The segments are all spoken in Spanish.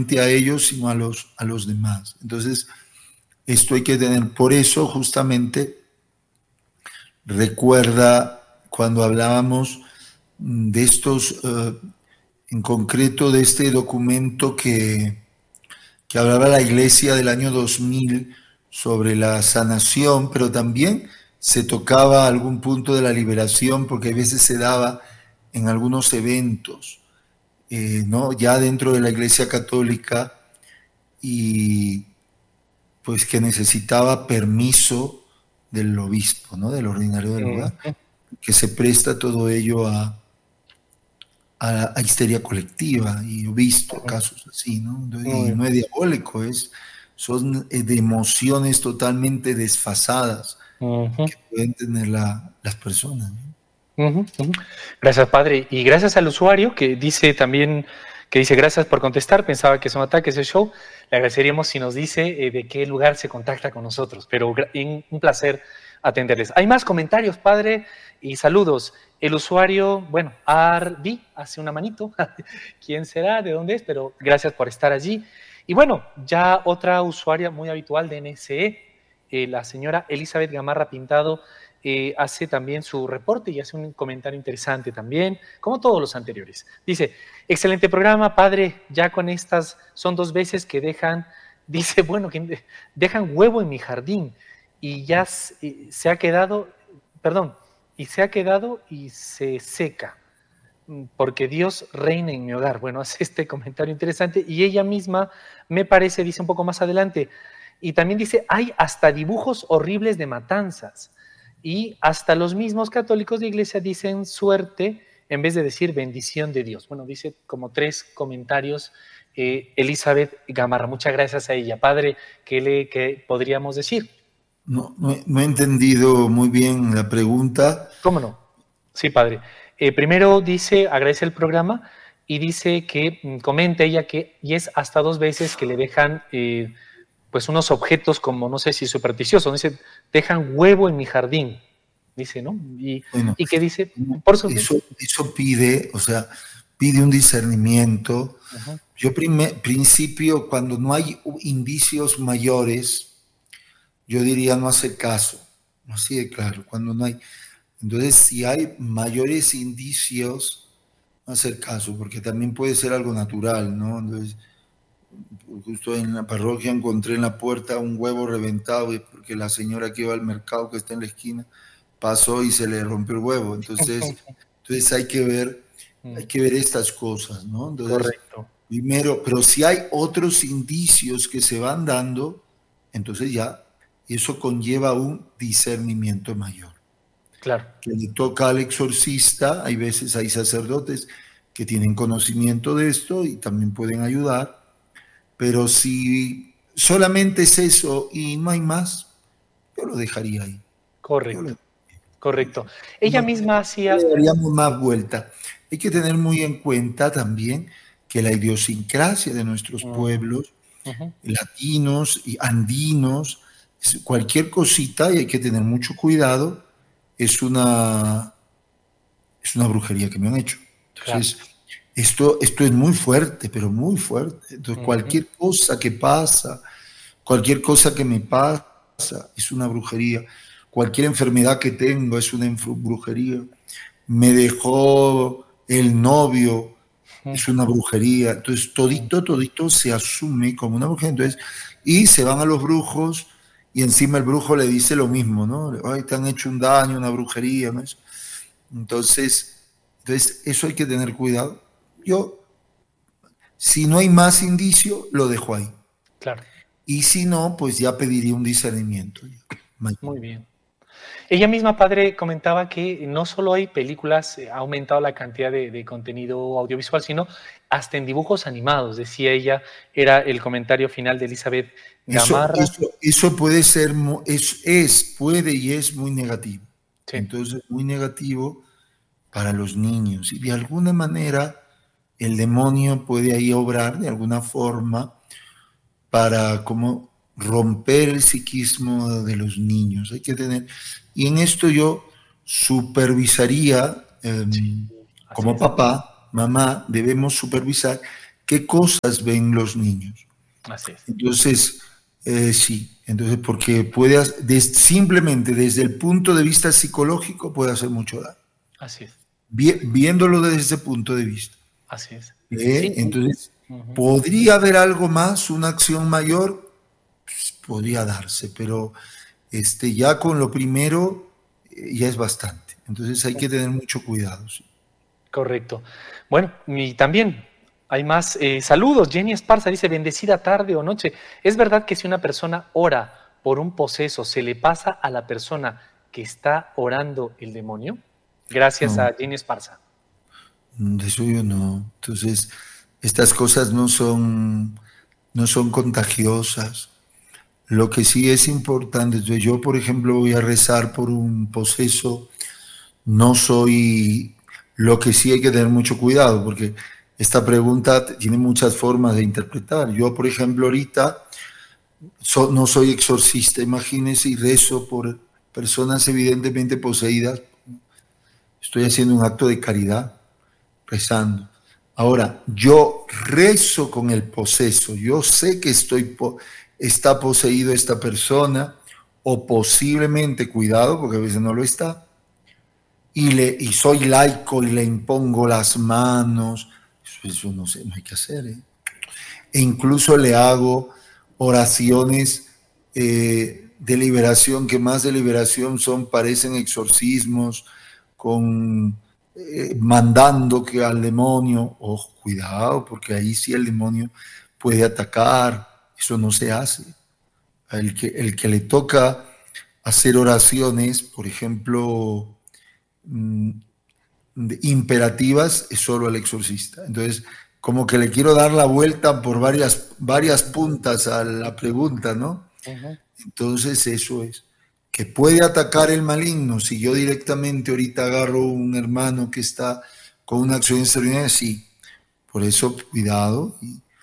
a ellos, sino a los demás. Entonces, esto hay que tener, por eso justamente recuerda cuando hablábamos de estos, en concreto de este documento que hablaba la Iglesia del año 2000 sobre la sanación, pero también se tocaba algún punto de la liberación, porque a veces se daba en algunos eventos, ¿no? Ya dentro de la Iglesia Católica, y pues que necesitaba permiso del obispo, ¿no? Del ordinario del lugar, que se presta todo ello a histeria colectiva, y he visto casos así, ¿no? Y no es diabólico, son de emociones totalmente desfasadas que pueden tener las personas, ¿no? Gracias, padre. Y gracias al usuario que dice también, gracias por contestar, pensaba que son ataques de show. Le agradeceríamos si nos dice de qué lugar se contacta con nosotros, pero un placer atenderles. Hay más comentarios, padre, y saludos. El usuario, bueno, Arbi hace una manito. ¿Quién será? ¿De dónde es? Pero gracias por estar allí. Y bueno, ya otra usuaria muy habitual de NSE, la señora Elizabeth Gamarra Pintado, hace también su reporte y hace un comentario interesante también, como todos los anteriores. Dice, excelente programa, padre, ya con estas son 2 veces que dejan, dice, bueno, que dejan huevo en mi jardín y ya se ha quedado, perdón, y se ha quedado y se seca, porque Dios reina en mi hogar. Bueno, hace este comentario interesante y ella misma, me parece, dice un poco más adelante, y también dice, hay hasta dibujos horribles de matanzas. Y hasta los mismos católicos de iglesia dicen suerte en vez de decir bendición de Dios. Bueno, dice como 3 comentarios Elizabeth Gamarra. Muchas gracias a ella. Padre, ¿qué podríamos decir? No he entendido muy bien la pregunta. ¿Cómo no? Sí, padre. Primero dice, agradece el programa y dice que comenta ella que y es hasta 2 veces que le dejan pues unos objetos como, no sé si supersticiosos, dice, dejan huevo en mi jardín, dice, ¿no? Bueno, y que dice, por eso pide, o sea, pide un discernimiento. Yo principio, cuando no hay indicios mayores, yo diría no hacer caso, así de claro, cuando no hay. Entonces, si hay mayores indicios, no hacer caso, porque también puede ser algo natural, ¿no? Entonces, justo en la parroquia encontré en la puerta un huevo reventado, porque la señora que iba al mercado que está en la esquina pasó y se le rompió el huevo. Entonces hay que ver estas cosas, ¿no? Entonces, correcto. Primero, pero si hay otros indicios que se van dando, entonces ya eso conlleva un discernimiento mayor. Claro. Que le toca al exorcista, hay veces hay sacerdotes que tienen conocimiento de esto y también pueden ayudar, pero si solamente es eso y no hay más, yo lo dejaría ahí. Correcto. Correcto. Ella misma hacía... Le daríamos más vuelta. Hay que tener muy en cuenta también que la idiosincrasia de nuestros pueblos, latinos y andinos, cualquier cosita, y hay que tener mucho cuidado, es una brujería que me han hecho. Entonces, esto es muy fuerte, pero muy fuerte. Entonces, cualquier cosa que pasa, cualquier cosa que me pasa, es una brujería. Cualquier enfermedad que tengo es una brujería. Me dejó el novio, es una brujería. Entonces, todito se asume como una brujería. Entonces, y se van a los brujos y encima el brujo le dice lo mismo, ¿no? Ay, te han hecho un daño, una brujería, ¿no? Entonces, eso hay que tener cuidado. Yo, si no hay más indicio, lo dejo ahí. Claro. Y si no, pues ya pediría un discernimiento. Muy bien. Ella misma, padre, comentaba que no solo hay películas, ha aumentado la cantidad de contenido audiovisual, sino hasta en dibujos animados, decía ella, era el comentario final de Elizabeth Gamarra. Eso puede ser, puede y es muy negativo. Sí. Entonces, muy negativo para los niños. Y de alguna manera, el demonio puede ahí obrar de alguna forma para como romper el psiquismo de los niños. Hay que tener, y en esto yo supervisaría, como papá, mamá, debemos supervisar qué cosas ven los niños. Así es. Entonces, sí, entonces porque simplemente desde el punto de vista psicológico puede hacer mucho daño. Así es. Viéndolo desde ese punto de vista. Así es. Sí. Entonces, ¿podría haber algo más, una acción mayor? Pues, podría darse, pero ya con lo primero ya es bastante. Entonces hay que tener mucho cuidado. ¿Sí? Correcto. Bueno, y también hay más saludos. Jenny Esparza dice, bendecida tarde o noche. ¿Es verdad que si una persona ora por un poseso, se le pasa a la persona que está orando el demonio? Gracias a Jenny Esparza. De eso yo no. Entonces, estas cosas no son contagiosas. Lo que sí es importante, yo por ejemplo voy a rezar por un poseso, no soy, lo que sí hay que tener mucho cuidado, porque esta pregunta tiene muchas formas de interpretar. Yo por ejemplo ahorita no soy exorcista, imagínense, y rezo por personas evidentemente poseídas. Estoy haciendo un acto de caridad, rezando. Ahora, yo rezo con el poseso, yo sé que está poseído esta persona, o posiblemente, cuidado, porque a veces no lo está, y soy laico y le impongo las manos, eso no sé, no hay que hacer. E incluso le hago oraciones de liberación, que más de liberación parecen exorcismos, mandando que al demonio, ojo, cuidado, porque ahí sí el demonio puede atacar, eso no se hace. El que le toca hacer oraciones, por ejemplo, imperativas, es solo el exorcista. Entonces, como que le quiero dar la vuelta por varias puntas a la pregunta, ¿no? Entonces, eso es. Que puede atacar el maligno si yo directamente ahorita agarro un hermano que está con una acción extraordinaria, sí. Por eso, cuidado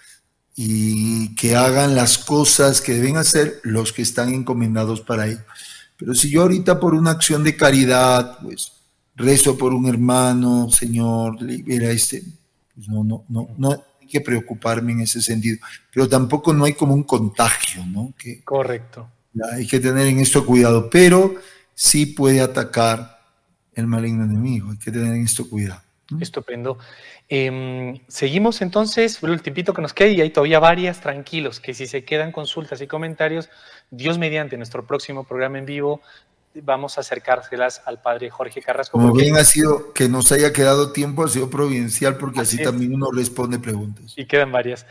y que hagan las cosas que deben hacer los que están encomendados para ello. Pero si yo ahorita por una acción de caridad, pues rezo por un hermano, Señor, libera pues no hay que preocuparme en ese sentido. Pero tampoco no hay como un contagio, ¿no? Correcto. Hay que tener en esto cuidado, pero sí puede atacar el maligno enemigo, hay que tener en esto cuidado. Estupendo. Seguimos entonces, el tiempito que nos queda, y hay todavía varias, tranquilos, que si se quedan consultas y comentarios, Dios mediante, nuestro próximo programa en vivo, vamos a acercárselas al padre Jorge Carrasco. Como bien ha sido, que nos haya quedado tiempo, ha sido providencial, porque así también uno responde preguntas. Y quedan varias.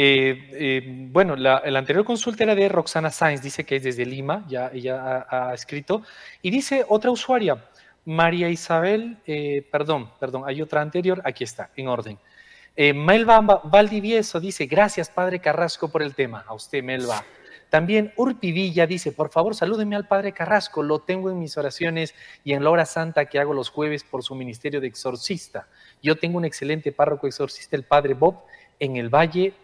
Bueno, la anterior consulta era de Roxana Sáenz, dice que es desde Lima, ya ella ha escrito, y dice otra usuaria, María Isabel, perdón, hay otra anterior, aquí está, en orden. Melba Valdivieso dice, gracias padre Carrasco por el tema, a usted Melba. También Urpi Villa dice, por favor salúdeme al padre Carrasco, lo tengo en mis oraciones y en la hora santa que hago los jueves por su ministerio de exorcista. Yo tengo un excelente párroco exorcista, el padre Bob, en el Valle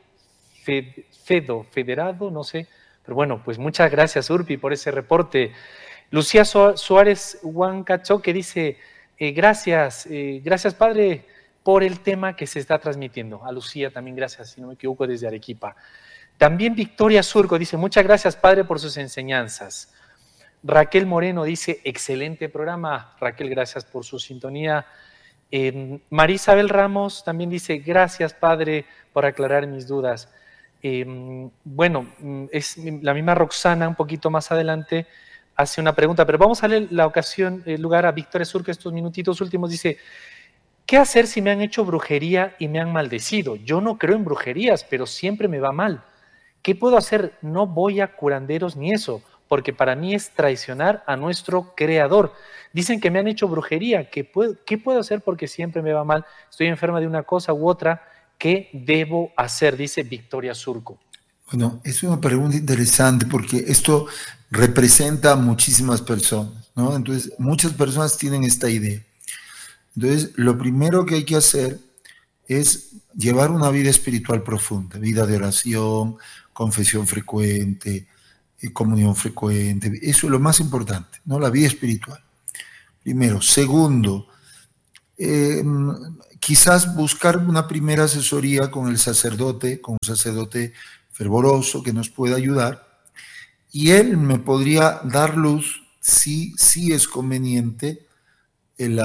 Federado, no sé, pero bueno, pues muchas gracias Urpi por ese reporte. Lucía Suárez Huancacho que dice, gracias padre por el tema que se está transmitiendo. A Lucía también gracias, si no me equivoco, desde Arequipa. También Victoria Surco dice, muchas gracias padre por sus enseñanzas. Raquel Moreno dice, excelente programa. Raquel, gracias por su sintonía. María Isabel Ramos también dice, gracias padre por aclarar mis dudas. Bueno, es la misma Roxana un poquito más adelante hace una pregunta, pero vamos a darle la ocasión, el lugar a Victoria Surco estos minutitos últimos. Dice, ¿qué hacer si me han hecho brujería y me han maldecido? Yo no creo en brujerías, pero siempre me va mal. ¿Qué puedo hacer? No voy a curanderos ni eso, porque para mí es traicionar a nuestro creador. Dicen que me han hecho brujería. ¿Qué puedo hacer porque siempre me va mal? Estoy enferma de una cosa u otra. ¿Qué debo hacer? Dice Victoria Surco. Bueno, es una pregunta interesante porque esto representa a muchísimas personas, ¿no? Entonces, muchas personas tienen esta idea. Entonces, lo primero que hay que hacer es llevar una vida espiritual profunda, vida de oración, confesión frecuente, comunión frecuente. Eso es lo más importante, ¿no? La vida espiritual. Primero. Segundo, quizás buscar una primera asesoría con el sacerdote, con un sacerdote fervoroso que nos pueda ayudar, y él me podría dar luz si es conveniente el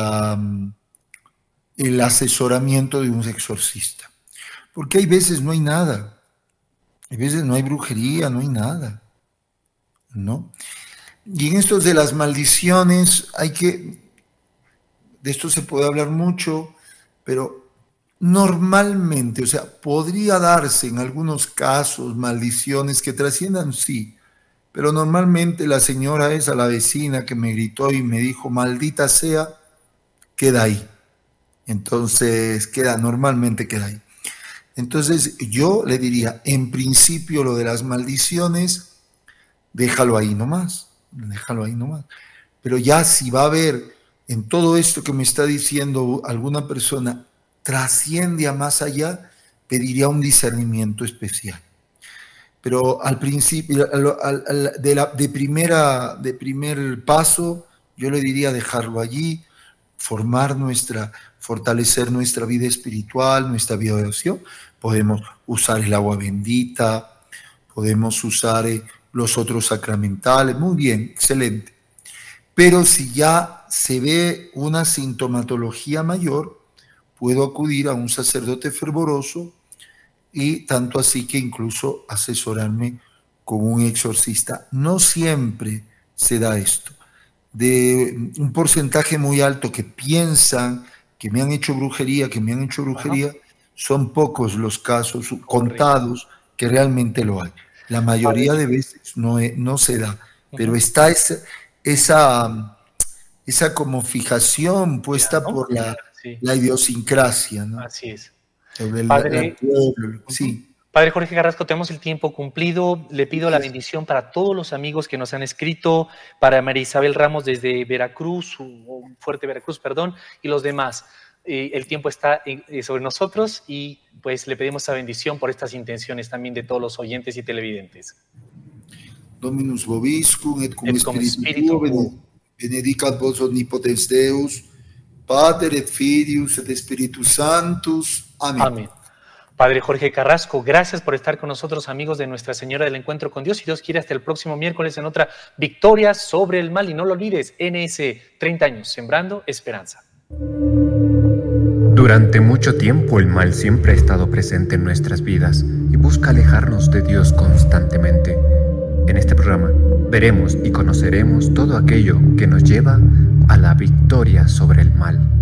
asesoramiento de un exorcista. Porque hay veces no hay nada, hay veces no hay brujería, no hay nada, ¿no? Y en estos de las maldiciones de esto se puede hablar mucho, pero normalmente, o sea, podría darse en algunos casos maldiciones que trasciendan, sí, pero normalmente la señora esa, la vecina que me gritó y me dijo, maldita sea, queda ahí. Entonces, normalmente queda ahí. Entonces, yo le diría, en principio lo de las maldiciones, déjalo ahí nomás. Pero ya si va a haber en todo esto que me está diciendo alguna persona, trasciende a más allá, pediría un discernimiento especial. Pero al principio, de primer paso, yo le diría dejarlo allí, fortalecer nuestra vida espiritual, nuestra vida de oración. Podemos usar el agua bendita, podemos usar los otros sacramentales, muy bien, excelente. Pero si ya se ve una sintomatología mayor, puedo acudir a un sacerdote fervoroso y tanto así que incluso asesorarme con un exorcista. No siempre se da esto. De un porcentaje muy alto que piensan que me han hecho brujería, son pocos los casos contados que realmente lo hay. La mayoría de veces no se da, pero está esa como fijación puesta, ¿no?, por la idiosincrasia, ¿no? Así es. Padre, sí. Padre Jorge Carrasco, tenemos el tiempo cumplido. Le pido la bendición para todos los amigos que nos han escrito, para María Isabel Ramos desde Veracruz, Fuerte Veracruz, perdón, y los demás. El tiempo está sobre nosotros y pues le pedimos esa bendición por estas intenciones también de todos los oyentes y televidentes. Dominus vobiscum et cum spiritu tuo, benedicat vos omnipotens Deus, Pater et Filius et Spiritus Sanctus. Amén. Amén. Padre Jorge Carrasco, gracias por estar con nosotros, amigos de Nuestra Señora del Encuentro con Dios. Si Dios quiere, hasta el próximo miércoles en otra Victoria sobre el Mal. Y no lo olvides, NS, 30 años, sembrando esperanza. Durante mucho tiempo el mal siempre ha estado presente en nuestras vidas y busca alejarnos de Dios constantemente. En este programa veremos y conoceremos todo aquello que nos lleva a la victoria sobre el mal.